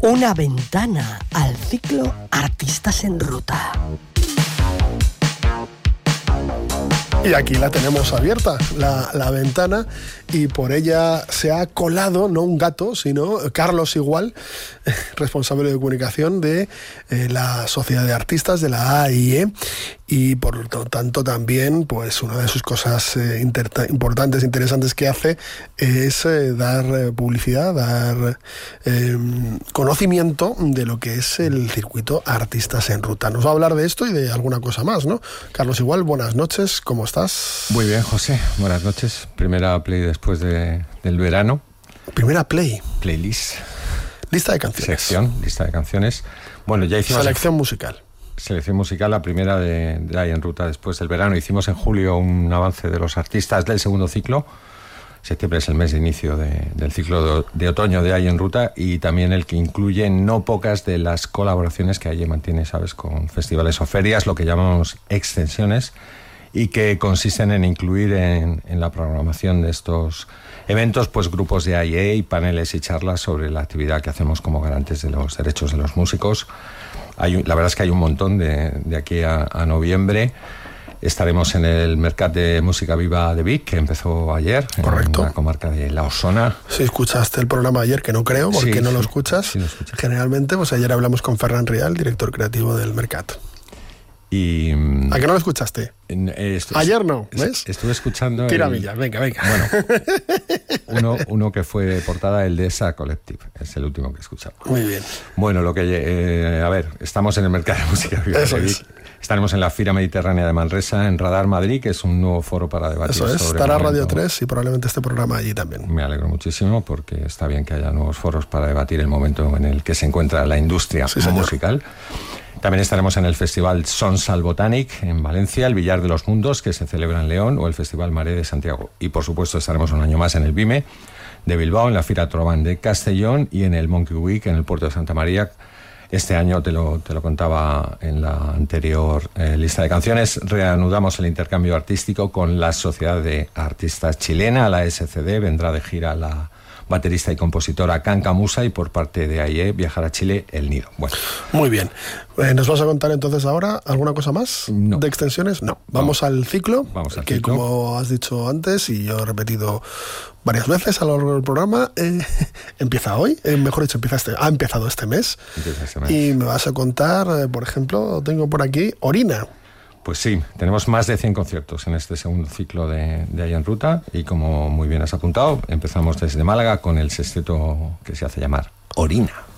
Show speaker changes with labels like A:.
A: Una ventana al ciclo Artistas en Ruta.
B: Y aquí la tenemos abierta, la ventana, y por ella se ha colado, no un gato, sino Carlos Igual, responsable de comunicación de la Sociedad de Artistas, de la AIE, y por lo tanto también, pues una de sus cosas importantes, interesantes que hace es dar publicidad, dar conocimiento de lo que es el circuito Artistas en Ruta. Nos va a hablar de esto y de alguna cosa más, ¿no? Carlos Igual, buenas noches, ¿cómo estás?
C: Muy bien, José, buenas noches. Primera play después del verano.
B: Primera play.
C: Playlist.
B: Lista de canciones.
C: Sección, lista de canciones. Bueno, ya hicimos...
B: Selección musical.
C: Selección musical, la primera de ahí en Ruta después del verano. Hicimos en julio un avance de los artistas del segundo ciclo. Septiembre es el mes de inicio del ciclo de otoño de ahí en Ruta, y también el que incluye no pocas de las colaboraciones que ahí mantiene, ¿sabes?, con festivales o ferias, lo que llamamos extensiones, y que consisten en incluir en la programación de estos eventos pues grupos de AIE y paneles y charlas sobre la actividad que hacemos como garantes de los derechos de los músicos. La verdad es que hay un montón de aquí a noviembre. Estaremos en el Mercat de Música Viva de Vic, que empezó ayer.
B: Correcto.
C: En la comarca de La Osona.
B: Si escuchaste el programa ayer, que no creo, porque no lo escuchas.
C: Sí, lo escuché.
B: Generalmente, pues ayer hablamos con Ferran Rial, director creativo del Mercat.
C: Y,
B: ¿a qué no lo escuchaste? Ayer no, ¿ves?
C: Estuve escuchando...
B: Tiramillas, venga.
C: Bueno, uno que fue portada, el de esa Collective, es el último que he escuchado.
B: Muy bien.
C: Bueno, estamos en el Mercat de Música Viva de Vic. Estaremos en la Fira Mediterránea de Manresa, en Radar Madrid, que es un nuevo foro para debatir sobre... Eso es,
B: estará Radio 3 y probablemente este programa allí también.
C: Me alegro muchísimo, porque está bien que haya nuevos foros para debatir el momento en el que se encuentra la industria musical. También estaremos en el Festival Sonsal Botanic en Valencia, el Villar de los Mundos, que se celebra en León, o el Festival Maré de Santiago. Y por supuesto estaremos un año más en el BIME de Bilbao, en la Fira Troban de Castellón y en el Monkey Week en el Puerto de Santa María. Este año, te lo contaba en la anterior lista de canciones, reanudamos el intercambio artístico con la Sociedad de Artistas Chilena, la SCD. Vendrá de gira la baterista y compositora Kanka Musa, y por parte de AIE viajará a Chile El Nido. Bueno.
B: Muy bien. ¿Nos vas a contar entonces ahora alguna cosa más de extensiones? No. Vamos al ciclo, que como has dicho antes y yo he repetido varias veces a lo largo del programa, empieza hoy, mejor dicho, ha empezado este mes. Y me vas a contar, por ejemplo, tengo por aquí Orina.
C: Pues sí, tenemos más de 100 conciertos en este segundo ciclo de Ahí en Ruta, y como muy bien has apuntado, empezamos desde Málaga con el sexteto que se hace llamar Orina.